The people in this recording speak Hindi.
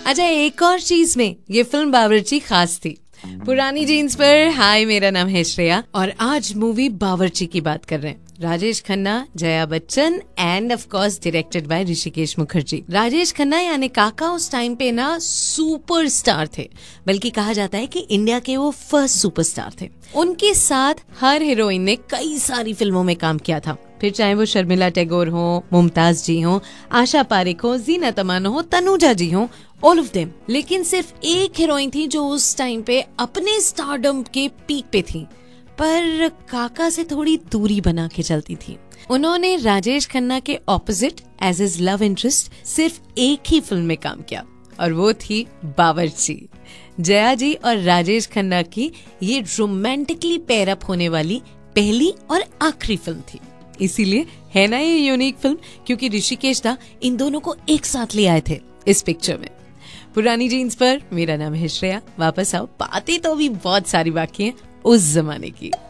अच्छा, एक और चीज में ये फिल्म बावर्ची खास थी। पुरानी जीन्स पर हाय, मेरा नाम है श्रेया और आज मूवी बावर्ची की बात कर रहे हैं। Rajesh Khanna, Jaya Bachchan end of course directed by Rishikesh Mukherjee. Rajesh Khanna यानी काका उस टाइम पे ना सुपरस्टार थे, बल्कि कहा जाता है कि इंडिया के वो फर्स्ट सुपरस्टार थे। उनके साथ हर हीरोइन ने कई सारी फिल्मों में काम किया था, फिर चाहे वो शर्मिला टैगोर हो, मुमताज जी हो, आशा पारेख हो, जीनत अमान हो, तनुजा जी हो, ऑल ऑफ देम। लेकिन सिर्फ एक हीरोइन थी जो उस टाइम पे अपने स्टारडम के पीक पे थी, पर काका से थोड़ी दूरी बना के चलती थी। उन्होंने राजेश खन्ना के opposite as his love interest सिर्फ एक ही फिल्म में काम किया और वो थी बावर्ची। जया जी और राजेश खन्ना की ये रोमांटिकली पेयर अप होने वाली पहली और आखिरी फिल्म थी। इसीलिए है ना ये यूनिक फिल्म, क्योंकि ऋषिकेश दा इन दोनों को एक साथ ले आए थे इस पिक्चर में। पुरानी जीन्स पर मेरा नाम है श्रेया। वापस आओ, बातें तो अभी बहुत सारी बाकी हैं उस जमाने की।